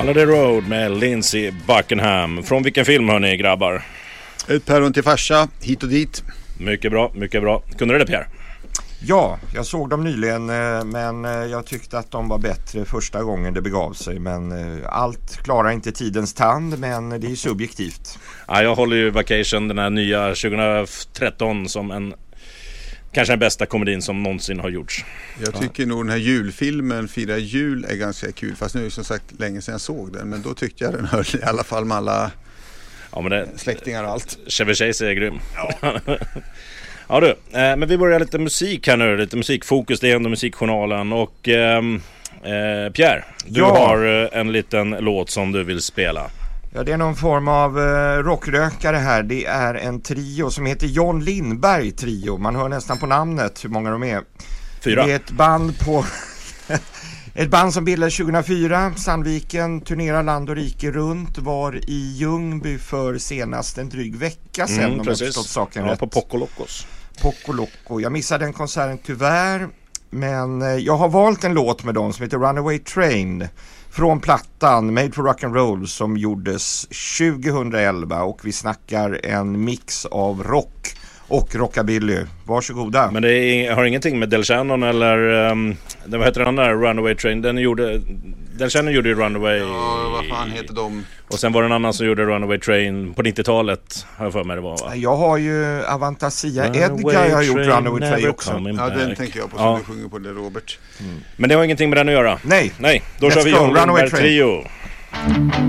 Holiday Road med Lindsey Buckingham. Från vilken film hör ni, grabbar? Ett päron till farsa, hit och dit. Mycket bra, mycket bra. Kunde du det, Pierre? Ja, jag såg dem nyligen, men jag tyckte att de var bättre första gången det begav sig. Men allt klarar inte tidens tand, men det är subjektivt. Ja, jag håller ju Vacation, den här nya 2013, som kanske den bästa komedin som någonsin har gjorts. Jag tycker nog den här julfilmen Fira jul är ganska kul. Fast nu är det som sagt länge sedan jag såg den. Men då tyckte jag den höll i alla fall med alla släktingar och allt. Chevy Chase är grym. Ja. Ja du, men vi börjar lite musik här nu. Lite musikfokus, det är ändå musikjournalen. Och Pierre, du har en liten låt som du vill spela. Ja, det är någon form av rockrökare här. Det är en trio som heter John Lindberg Trio. Man hör nästan på namnet hur många de är. 4. Det är ett band på ett band som bildades 2004. Sandviken turnerar land och rike runt. Var i Ljungby för senast en dryg vecka sedan. Om jag förstått saken rätt. På Pocolocos. Pocolocco. Jag missade den konserten tyvärr. Men jag har valt en låt med dem som heter Runaway Train. Från plattan Made for Rock'n'Roll som gjordes 2011 och vi snackar en mix av rock och rockabilly. Varsågoda. Men det har ingenting med Del Shannon eller vad heter den där Runaway Train? Del Shannon gjorde ju Runaway. Ja, vad fan heter de? Och sen var det en annan som gjorde Runaway Train på 90-talet, har jag för mig det var, va? Jag har ju Avantasia Edgar, jag har gjort Runaway Train också. Ja, den tänker jag på som du sjunger på det, Robert. Men det har ingenting med den att göra. Nej. Då kör vi John Runaway Lindberg Trio.